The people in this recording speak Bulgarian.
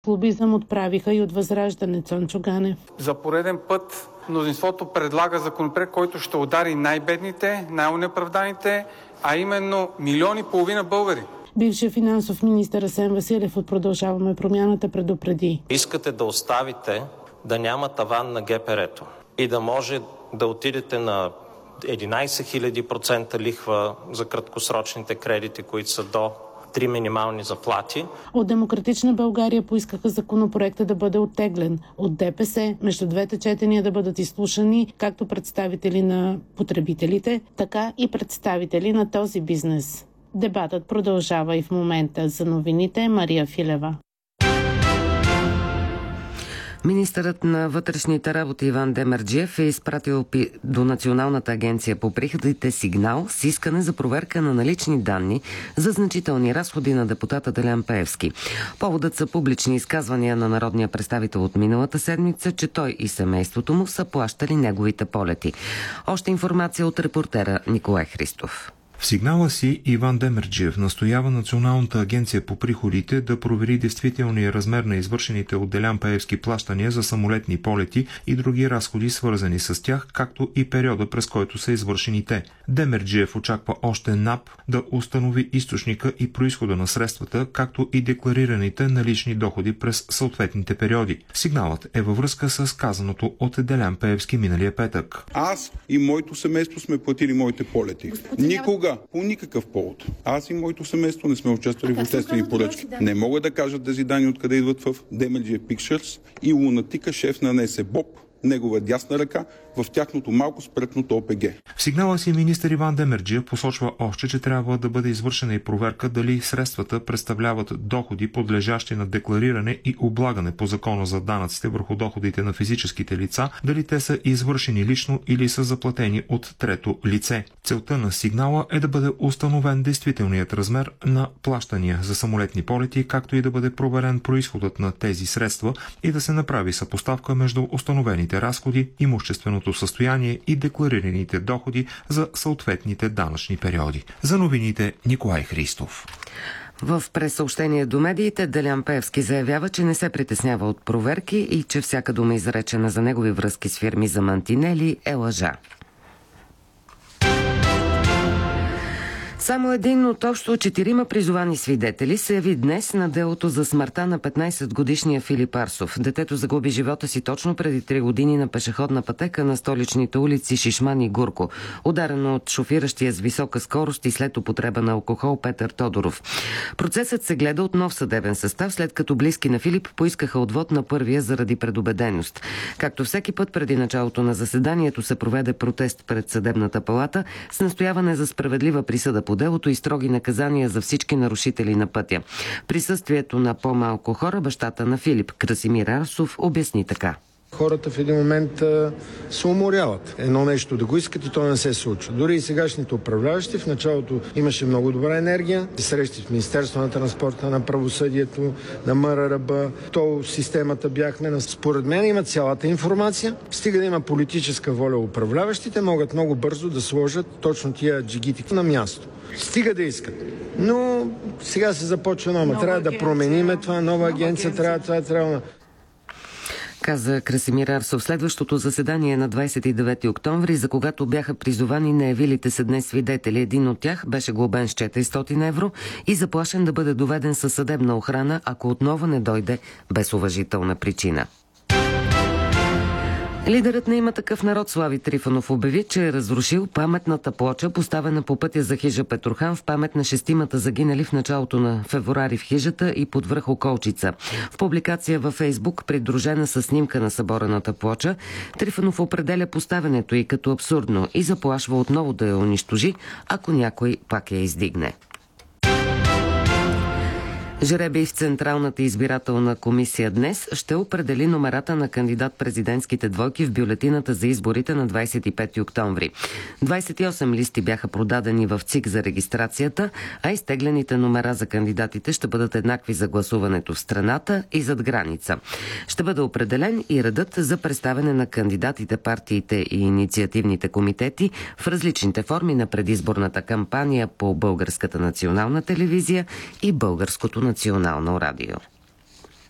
Лобизъм отправиха и от Възраждане. Цончо Ганев. За пореден път мнозинството предлага законопроект, който ще удари най-бедните, най-онеправданите, а именно 1,5 милиона българи. Бившият финансов министър Асен Василев от Продължаваме промяната предупреди. Искате да оставите да няма таван на ГПР-то и да може да отидете на 11 000% лихва за краткосрочните кредити, които са до 3 минимални заплати. От Демократична България поискаха законопроекта да бъде оттеглен. От ДПС между двете четения да бъдат изслушани както представители на потребителите, така и представители на този бизнес. Дебатът продължава и в момента. За новините Мария Филева. Министърът на вътрешните работи Иван Демерджиев е изпратил до Националната агенция по приходите сигнал с искане за проверка на налични данни за значителни разходи на депутата Делян Пеевски. Поводът са публични изказвания на народния представител от миналата седмица, че той и семейството му са плащали неговите полети. Още информация от репортера Николай Христов. В сигнала си Иван Демерджиев настоява Националната агенция по приходите да провери действителния размер на извършените от Делян Пеевски плащания за самолетни полети и други разходи, свързани с тях, както и периода, през който са извършени те. Демерджиев очаква още НАП да установи източника и произхода на средствата, както и декларираните налични доходи през съответните периоди. Сигналът е във връзка с казаното от Делян Пеевски миналия петък. Аз и моето семейство сме платили моите полети. Никога, по никакъв повод. Аз и моето семейство не сме участвали в обществени поръчки. Не мога да кажа тези данни откъде идват в Demmergy Pictures и лунатика, шеф на НС Боб, негова дясна ръка, в тяхното малко спретното ОПГ. В сигнала си министър Иван Демерджиев посочва още, че трябва да бъде извършена и проверка дали средствата представляват доходи, подлежащи на деклариране и облагане по закона за данъците върху доходите на физическите лица, дали те са извършени лично или са заплатени от трето лице. Целта на сигнала е да бъде установен действителният размер на плащания за самолетни полети, както и да бъде проверен произходът на тези средства и да се направи съпоставка между установените разходи, имущественото състояние и декларираните доходи за съответните данъчни периоди. За новините Николай Христов. В прессъобщение до медиите Делян Пеевски заявява, че не се притеснява от проверки и че всяка дума, изречена за негови връзки с фирми за мантинели, е лъжа. Само един от общо 4 призовани свидетели се яви днес на делото за смъртта на 15-годишния Филип Арсов. Детето загуби живота си точно преди 3 години на пешеходна пътека на столичните улици Шишман и Гурко, ударено от шофиращия с висока скорост и след употреба на алкохол Петър Тодоров. Процесът се гледа от нов съдебен състав, след като близки на Филип поискаха отвод на първия заради предубеденост. Както всеки път преди началото на заседанието се проведе протест пред съдебната палата с настояване за справедлива присъда по делото и строги наказания за всички нарушители на пътя. Присъствието на по-малко хора, бащата на Филип, Красимир Арсов, обясни така. Хората в един момент се уморяват. Едно нещо да го искат и то не се случва. Дори и сегашните управляващи в началото имаше много добра енергия. Срещи в Министерство на транспорта, на правосъдието, на МРРБ, тол системата бяхме. Според мен има цялата информация. Стига да има политическа воля, управляващите могат много бързо да сложат точно тия джигити на място. Стига да искат. Но сега се започва нова. Трябва да промениме това, нова агенция, трябва. Каза Красимир Арсов. Следващото заседание е на 29 октомври, за когато бяха призовани неявилите се днес свидетели. Един от тях беше глобен с 400 евро и заплашен да бъде доведен със съдебна охрана, ако отново не дойде без уважителна причина. Лидерът на Има такъв народ Слави Трифонов обяви, че е разрушил паметната плоча, поставена по пътя за хижа Петрохан в памет на 6 загинали в началото на февруари в хижата и под връх Околчица. В публикация във Фейсбук, придружена с снимка на съборената плоча, Трифонов определя поставянето й като абсурдно и заплашва отново да я унищожи, ако някой пак я издигне. Жребий в Централната избирателна комисия днес ще определи номерата на кандидат-президентските двойки в бюлетината за изборите на 25 октомври. 28 листи бяха продадени в ЦИК за регистрацията, а изтеглените номера за кандидатите ще бъдат еднакви за гласуването в страната и зад граница. Ще бъде определен и редът за представяне на кандидатите, партиите и инициативните комитети в различните форми на предизборната кампания по Българската национална телевизия и Българското национално радио.